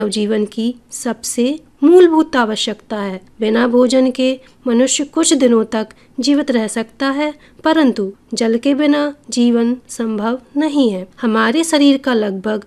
जीवन की सबसे मूलभूत आवश्यकता है। बिना भोजन के मनुष्य कुछ दिनों तक जीवित रह सकता है, परंतु जल के बिना जीवन संभव नहीं है। हमारे शरीर का लगभग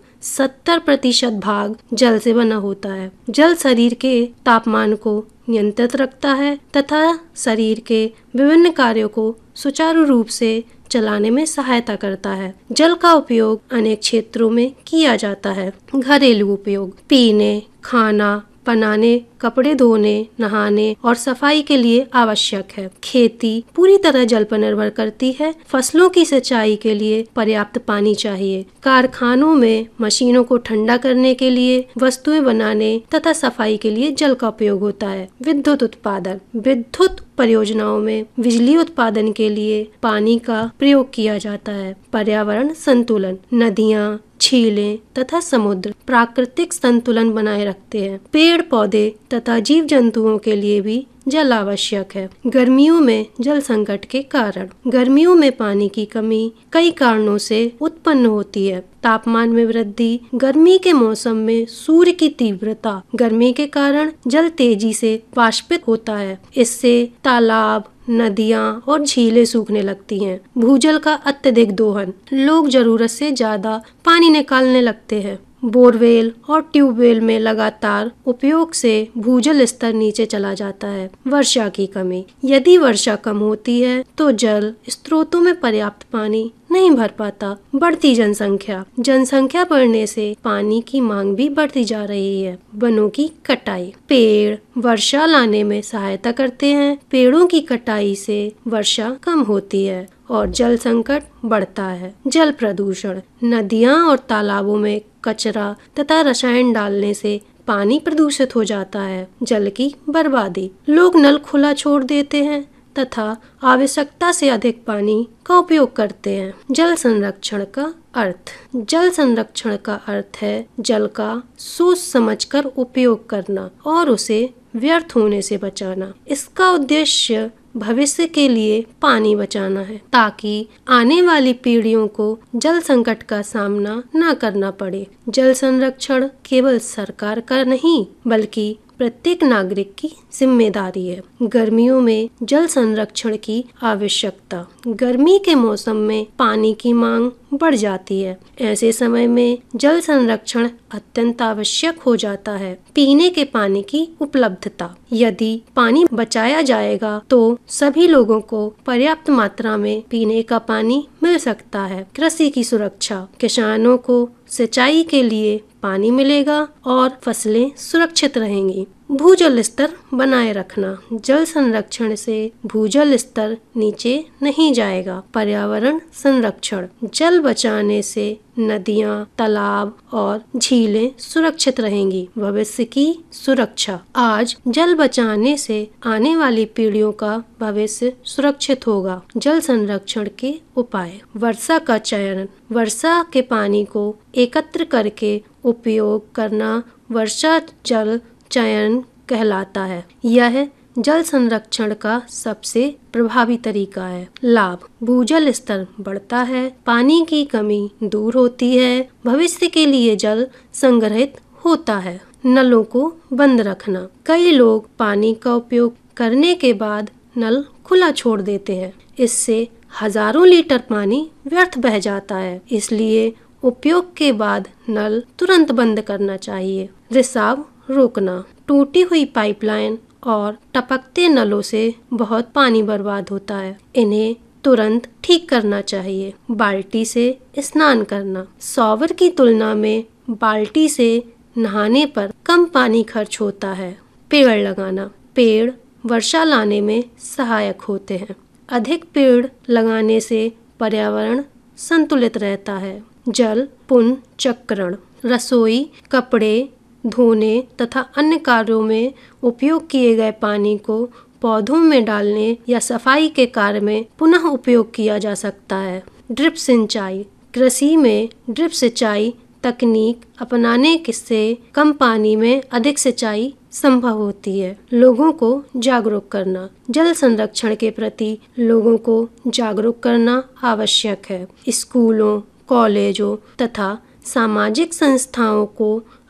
70% भाग जल से बना होता है। जल शरीर के तापमान को नियंत्रित रखता है तथा शरीर के विभिन्न कार्यों को सुचारू रूप से चलाने में सहायता करता है। जल का उपयोग अनेक क्षेत्रों में किया जाता है। घरेलू उपयोग पीने, खाना बनाने, कपड़े धोने, नहाने और सफाई के लिए आवश्यक है। खेती पूरी तरह जल पर निर्भर करती है। फसलों की सिंचाई के लिए पर्याप्त पानी चाहिए। कारखानों में मशीनों को ठंडा करने के लिए, वस्तुएं बनाने तथा सफाई के लिए जल का उपयोग होता है। विद्युत उत्पादन, विद्युत परियोजनाओं में बिजली उत्पादन के लिए पानी का प्रयोग किया जाता है। पर्यावरण संतुलन, नदियाँ, झीलें तथा समुद्र प्राकृतिक संतुलन बनाए रखते हैं। पेड़ पौधे तथा जीव जंतुओं के लिए भी जल आवश्यक है। गर्मियों में जल संकट के कारण, गर्मियों में पानी की कमी कई कारणों से उत्पन्न होती है। तापमान में वृद्धि, गर्मी के मौसम में सूर्य की तीव्रता, गर्मी के कारण जल तेजी से वाष्पित होता है। इससे तालाब, नदियाँ और झीलें सूखने लगती हैं। भूजल का अत्यधिक दोहन, लोग जरूरत से ज्यादा पानी निकालने लगते हैं। बोरवेल और ट्यूबवेल में लगातार उपयोग से भूजल स्तर नीचे चला जाता है। वर्षा की कमी, यदि वर्षा कम होती है तो जल स्रोतों में पर्याप्त पानी नहीं भर पाता। बढ़ती जनसंख्या, जनसंख्या बढ़ने से पानी की मांग भी बढ़ती जा रही है। वनों की कटाई, पेड़ वर्षा लाने में सहायता करते हैं। पेड़ों की कटाई से वर्षा कम होती है और जल संकट बढ़ता है। जल प्रदूषण, नदियाँ और तालाबों में कचरा तथा रसायन डालने से पानी प्रदूषित हो जाता है। जल की बर्बादी, लोग नल खुला छोड़ देते हैं तथा आवश्यकता से अधिक पानी का उपयोग करते हैं। जल संरक्षण का अर्थ, जल संरक्षण का अर्थ है जल का सोच समझकर उपयोग करना और उसे व्यर्थ होने से बचाना। इसका उद्देश्य भविष्य के लिए पानी बचाना है ताकि आने वाली पीढ़ियों को जल संकट का सामना न करना पड़े। जल संरक्षण केवल सरकार का नहीं बल्कि प्रत्येक नागरिक की जिम्मेदारी है। गर्मियों में जल संरक्षण की आवश्यकता, गर्मी के मौसम में पानी की मांग बढ़ जाती है। ऐसे समय में जल संरक्षण अत्यंत आवश्यक हो जाता है। पीने के पानी की उपलब्धता, यदि पानी बचाया जाएगा तो सभी लोगों को पर्याप्त मात्रा में पीने का पानी मिल सकता है। कृषि की सुरक्षा, किसानों को सिंचाई के लिए पानी मिलेगा और फसलें सुरक्षित रहेंगी। भूजल स्तर बनाए रखना, जल संरक्षण से भूजल स्तर नीचे नहीं जाएगा। पर्यावरण संरक्षण, जल बचाने से नदियाँ, तालाब और झीलें सुरक्षित रहेंगी। भविष्य की सुरक्षा, आज जल बचाने से आने वाली पीढ़ियों का भविष्य सुरक्षित होगा। जल संरक्षण के उपाय, वर्षा का चयन, वर्षा के पानी को एकत्र करके उपयोग करना वर्षा जल चयन कहलाता है। यह जल संरक्षण का सबसे प्रभावी तरीका है। लाभ, भूजल स्तर बढ़ता है, पानी की कमी दूर होती है, भविष्य के लिए जल संग्रहित होता है। नलों को बंद रखना, कई लोग पानी का उपयोग करने के बाद नल खुला छोड़ देते हैं। इससे हजारों लीटर पानी व्यर्थ बह जाता है, इसलिए उपयोग के बाद नल तुरंत बंद करना चाहिए। रिसाव रोकना, टूटी हुई पाइपलाइन और टपकते नलों से बहुत पानी बर्बाद होता है, इन्हें तुरंत ठीक करना चाहिए। बाल्टी से स्नान करना, शॉवर की तुलना में बाल्टी से नहाने पर कम पानी खर्च होता है। पेड़ लगाना, पेड़ वर्षा लाने में सहायक होते हैं। अधिक पेड़ लगाने से पर्यावरण संतुलित रहता है। जल पुनर्चक्रण, रसोई, कपड़े धोने तथा अन्य कार्यों में उपयोग किए गए पानी को पौधों में डालने या सफाई के कार्य में पुनः उपयोग किया जा सकता है। ड्रिप सिंचाई, कृषि में ड्रिप सिंचाई तकनीक अपनाने से कम पानी में अधिक सिंचाई संभव होती है। लोगों को जागरूक करना, जल संरक्षण के प्रति लोगों को जागरूक करना आवश्यक है। स्कूलों, कॉलेजों तथा सामाजिक संस्थाओं को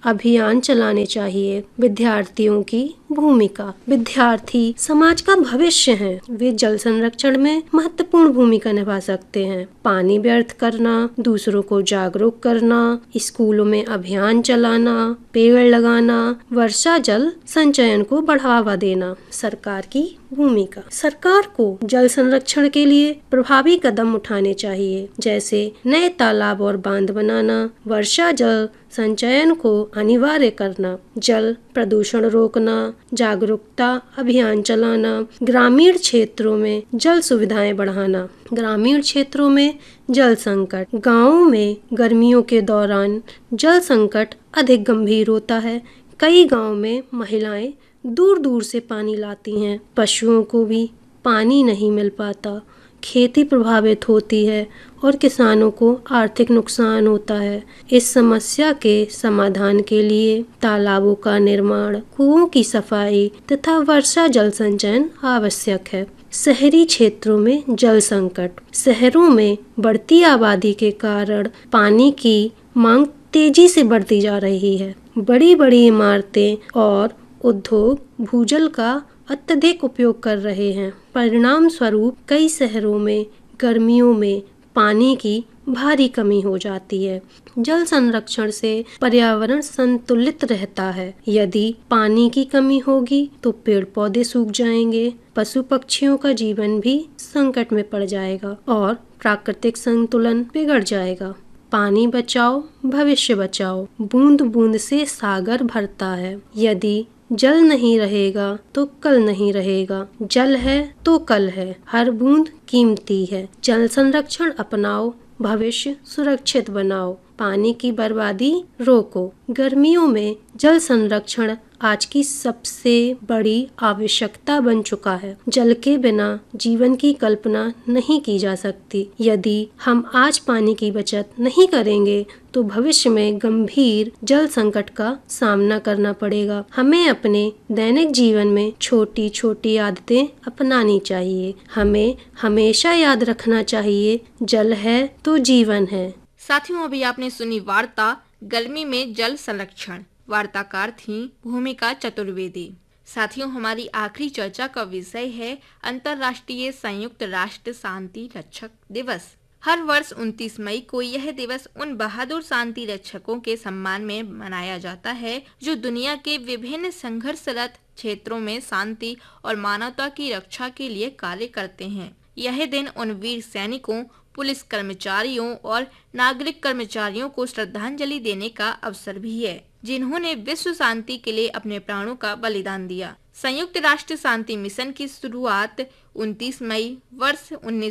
अभियान चलाने चाहिए। विद्यार्थियों की भूमिका। विद्यार्थी समाज का भविष्य हैं। वे जल संरक्षण में महत्वपूर्ण भूमिका निभा सकते हैं। पानी व्यर्थ करना, दूसरों को जागरूक करना, स्कूलों में अभियान चलाना, पेड़ लगाना, वर्षा जल संचयन को बढ़ावा देना। सरकार की भूमिका। सरकार को जल संरक्षण के लिए प्रभावी कदम उठाने चाहिए, जैसे नए तालाब और बांध बनाना, वर्षा जल संचयन को अनिवार्य करना, जल प्रदूषण रोकना, जागरूकता अभियान चलाना, ग्रामीण क्षेत्रों में जल सुविधाएं बढ़ाना। ग्रामीण क्षेत्रों में जल संकट। गांवों में गर्मियों के दौरान जल संकट अधिक गंभीर होता है। कई गांव में महिलाएं दूर दूर से पानी लाती हैं। पशुओं को भी पानी नहीं मिल पाता, खेती प्रभावित होती है और किसानों को आर्थिक नुकसान होता है। इस समस्या के समाधान के लिए तालाबों का निर्माण, कुओं की सफाई तथा वर्षा जल संचयन आवश्यक है। शहरी क्षेत्रों में जल संकट। शहरों में बढ़ती आबादी के कारण पानी की मांग तेजी से बढ़ती जा रही है। बड़ी बड़ी इमारतें और उद्योग भूजल का अत्यधिक उपयोग कर रहे हैं। परिणाम स्वरूप कई शहरों में गर्मियों में पानी की भारी कमी हो जाती है। जल संरक्षण से पर्यावरण संतुलित रहता है। यदि पानी की कमी होगी तो पेड़ पौधे सूख जाएंगे, पशु पक्षियों का जीवन भी संकट में पड़ जाएगा और प्राकृतिक संतुलन बिगड़ जाएगा। पानी बचाओ, भविष्य बचाओ। बूंद बूंद से सागर भरता है। यदि जल नहीं रहेगा तो कल नहीं रहेगा। जल है तो कल है। हर बूंद कीमती है। जल संरक्षण अपनाओ, भविष्य सुरक्षित बनाओ। पानी की बर्बादी रोको। गर्मियों में जल संरक्षण आज की सबसे बड़ी आवश्यकता बन चुका है। जल के बिना जीवन की कल्पना नहीं की जा सकती। यदि हम आज पानी की बचत नहीं करेंगे तो भविष्य में गंभीर जल संकट का सामना करना पड़ेगा। हमें अपने दैनिक जीवन में छोटी छोटी आदतें अपनानी चाहिए। हमें हमेशा याद रखना चाहिए, जल है तो जीवन है। साथियों, अभी आपने सुनी वार्ता गर्मी में जल संरक्षण। वार्ताकार थी भूमिका चतुर्वेदी। साथियों, हमारी आखिरी चर्चा का विषय है अंतर्राष्ट्रीय संयुक्त राष्ट्र शांति रक्षक दिवस। हर वर्ष 29 मई को यह दिवस उन बहादुर शांति रक्षकों के सम्मान में मनाया जाता है जो दुनिया के विभिन्न संघर्षरत क्षेत्रों में शांति और मानवता की रक्षा के लिए कार्य करते हैं। यह दिन उन वीर सैनिकों, पुलिस कर्मचारियों और नागरिक कर्मचारियों को श्रद्धांजलि देने का अवसर भी है जिन्होंने विश्व शांति के लिए अपने प्राणों का बलिदान दिया। संयुक्त राष्ट्र शांति मिशन की शुरुआत 29 मई वर्ष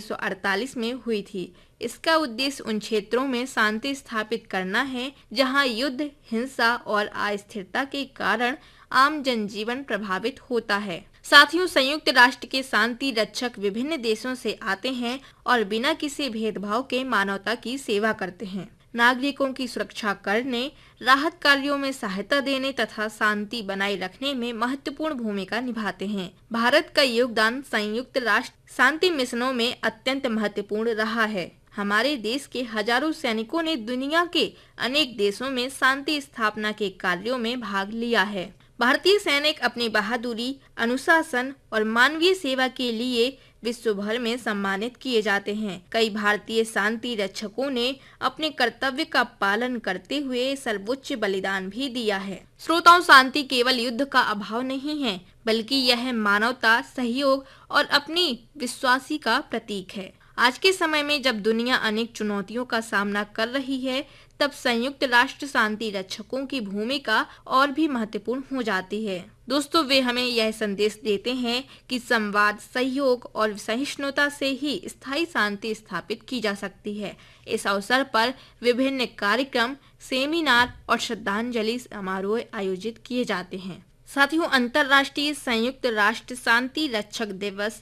1948 में हुई थी। इसका उद्देश्य उन क्षेत्रों में शांति स्थापित करना है जहां युद्ध, हिंसा और अस्थिरता के कारण आम जनजीवन प्रभावित होता है। साथियों, संयुक्त राष्ट्र के शांति रक्षक विभिन्न देशों से आते हैं और बिना किसी भेदभाव के मानवता की सेवा करते हैं। नागरिकों की सुरक्षा करने, राहत कार्यों में सहायता देने तथा शांति बनाए रखने में महत्वपूर्ण भूमिका निभाते हैं। भारत का योगदान संयुक्त राष्ट्र शांति मिशनों में अत्यंत महत्वपूर्ण रहा है। हमारे देश के हजारों सैनिकों ने दुनिया के अनेक देशों में शांति स्थापना के कार्यों में भाग लिया है। भारतीय सैनिक अपनी बहादुरी, अनुशासन और मानवीय सेवा के लिए विश्व भर में सम्मानित किए जाते हैं। कई भारतीय शांति रक्षकों ने अपने कर्तव्य का पालन करते हुए सर्वोच्च बलिदान भी दिया है। श्रोताओं, शांति केवल युद्ध का अभाव नहीं है, बल्कि यह मानवता, सहयोग और अपनी विश्वासी का प्रतीक है। आज के समय में जब दुनिया अनेक चुनौतियों का सामना कर रही है, तब संयुक्त राष्ट्र शांति रक्षकों की भूमिका और भी महत्वपूर्ण हो जाती है। दोस्तों, वे हमें यह संदेश देते हैं कि संवाद, सहयोग और सहिष्णुता से ही स्थायी शांति स्थापित की जा सकती है। इस अवसर पर विभिन्न कार्यक्रम, सेमिनार और श्रद्धांजलि समारोह आयोजित किए जाते हैं। साथियों, अंतर्राष्ट्रीय संयुक्त राष्ट्र शांति रक्षक दिवस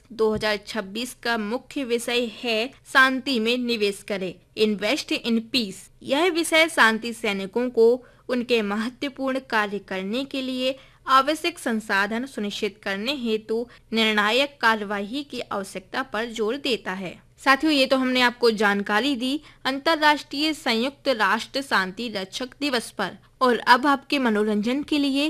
2026 का मुख्य विषय है शांति में निवेश करें, इन्वेस्ट इन पीस। यह विषय शांति सैनिकों को उनके महत्वपूर्ण कार्य करने के लिए आवश्यक संसाधन सुनिश्चित करने हेतु निर्णायक कार्यवाही की आवश्यकता पर जोर देता है। साथियों, ये तो हमने आपको जानकारी दी अंतर्राष्ट्रीय संयुक्त राष्ट्र शांति रक्षक दिवस पर। और अब आपके मनोरंजन के लिए